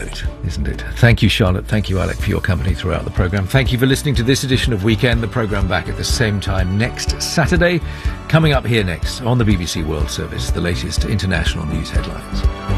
great, isn't it? Thank you, Charlotte. Thank you, Alec, for your company throughout the programme. Thank you for listening to this edition of Weekend. The programme back at the same time next Saturday. Coming up here next on the BBC World Service, the latest international news headlines.